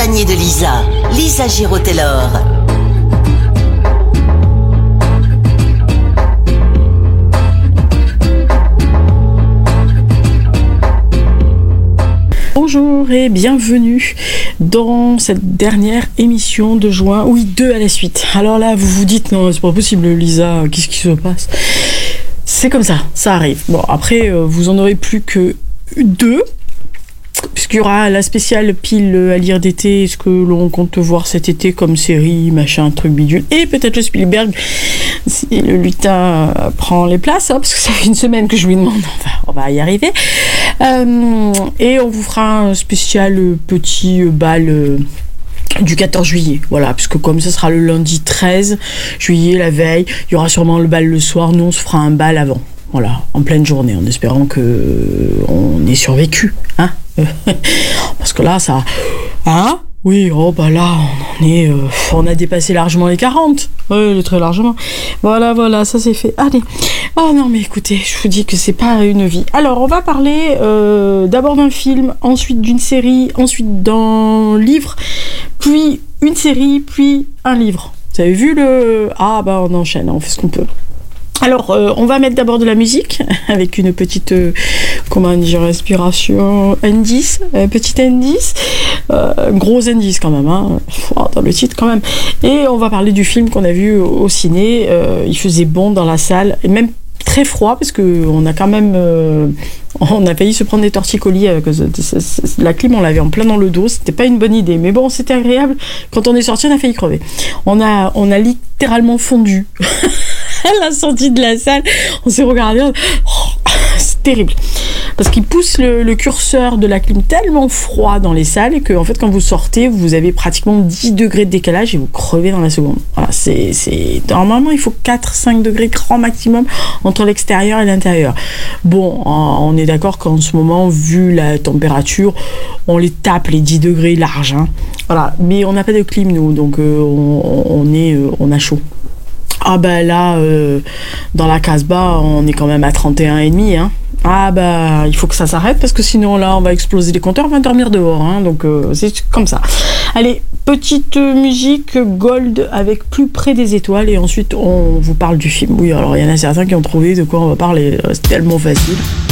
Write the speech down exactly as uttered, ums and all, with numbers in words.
accompagné de Lisa, Lisa Giraud-Taylor. Bonjour et bienvenue dans cette dernière émission de juin. Oui, deux à la suite. Alors là, vous vous dites, non, c'est pas possible, Lisa, qu'est-ce qui se passe ? C'est comme ça, ça arrive. Bon, après, vous en aurez plus que deux, puisqu'il y aura la spéciale pile à lire d'été, ce que l'on compte voir cet été comme série, machin, truc bidule, et peut-être le Spielberg, si le lutin prend les places, hein, parce que ça fait une semaine que je lui demande, enfin, on va y arriver. Euh, et on vous fera un spécial petit bal euh, du quatorze juillet, voilà, puisque comme ça sera le lundi treize juillet, la veille, il y aura sûrement le bal le soir, nous on se fera un bal avant, voilà, en pleine journée, en espérant que euh, on ait survécu, hein. Parce que là, ça... Hein ? Oui, oh bah là, on en est... Euh, on a dépassé largement les quarante. Oui, très largement. Voilà, voilà, ça c'est fait. Allez. Oh non, mais écoutez, je vous dis que c'est pas une vie. Alors, on va parler euh, d'abord d'un film, ensuite d'une série, ensuite d'un livre, puis une série, puis un livre. Vous avez vu le... Ah bah on enchaîne, on fait ce qu'on peut. Alors, euh, on va mettre d'abord de la musique, avec une petite, euh, comment dire, respiration indice, euh, petit indice, euh, gros indice quand même, hein, oh, dans le titre quand même. Et on va parler du film qu'on a vu au, au ciné, euh, il faisait bon dans la salle, et même très froid, parce qu'on a quand même, euh, on a failli se prendre des torticolis, avec la clim, on l'avait en plein dans le dos, c'était pas une bonne idée, mais bon, c'était agréable, quand on est sorti, on a failli crever. On a, on a littéralement fondu. À la sortie de la salle, on s'est regardé, oh, c'est terrible. Parce qu'il pousse le, le curseur de la clim tellement froid dans les salles que, en fait, quand vous sortez, vous avez pratiquement dix degrés de décalage et vous crevez dans la seconde. Voilà, c'est, c'est... Normalement, il faut quatre à cinq degrés grand maximum entre l'extérieur et l'intérieur. Bon, on est d'accord qu'en ce moment, vu la température, on les tape les dix degrés larges. Hein. Voilà, mais on n'a pas de clim, nous, donc euh, on, on, est, euh, on a chaud. Ah bah là, euh, dans la Casbah, on est quand même à trente et un virgule cinq, hein. Ah bah, il faut que ça s'arrête, parce que sinon là, on va exploser les compteurs, on va dormir dehors, hein. Donc euh, c'est comme ça. Allez, petite musique gold avec Plus près des étoiles, et ensuite on vous parle du film. Oui, alors il y en a certains qui ont trouvé de quoi on va parler, c'est tellement facile.